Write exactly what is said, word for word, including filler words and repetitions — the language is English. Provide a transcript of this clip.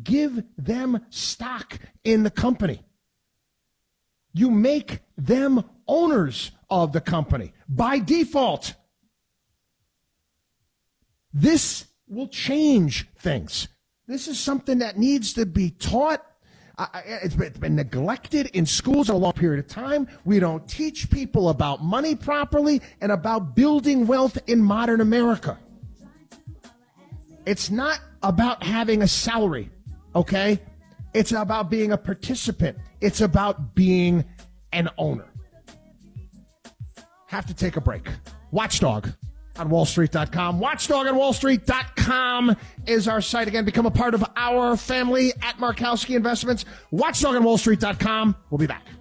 give them stock in the company. You make them owners of the company by default. This will change things. This is something that needs to be taught. Uh, it's been neglected in schools a long period of time. We don't teach people about money properly and about building wealth in modern America. It's not about having a salary, okay? It's about being a participant. It's about being an owner. Have to take a break. Watchdog on wall street dot com. Watchdog on wall street dot com is our site. Again, become a part of our family at Markowski Investments. Watchdog on wall street dot com. We'll be back.